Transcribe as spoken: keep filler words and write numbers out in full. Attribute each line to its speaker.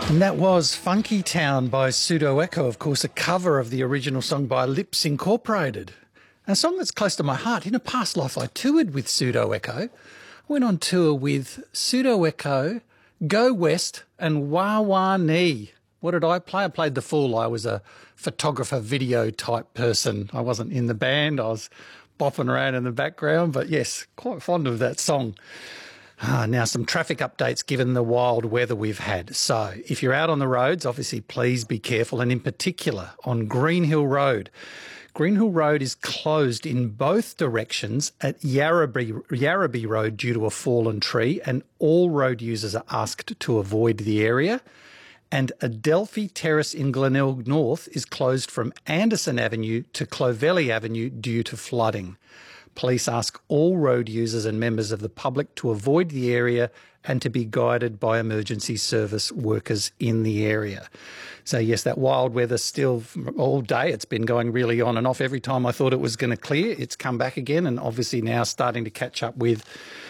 Speaker 1: And that was Funky Town by Pseudo Echo, of course, a cover of the original song by Lips Incorporated. And a song that's close to my heart. In a past life, I toured with Pseudo Echo. I went on tour with Pseudo Echo, Go West, and Wah Wah Nee. What did I play? I played the fool. I was a photographer, video type person. I wasn't in the band. I was bopping around in the background. But yes, quite fond of that song. Ah, now, some traffic updates given the wild weather we've had. So if you're out on the roads, obviously, please be careful. And in particular, on Greenhill Road. Greenhill Road is closed in both directions at Yarrabee, Yarrabee Road due to a fallen tree, and all road users are asked to avoid the area. And Adelphi Terrace in Glenelg North is closed from Anderson Avenue to Clovelly Avenue due to flooding. Police ask all road users and members of the public to avoid the area and to be guided by emergency service workers in the area. So, yes, that wild weather still all day. It's been going really on and off. Every time I thought it was going to clear, it's come back again, and obviously now starting to catch up with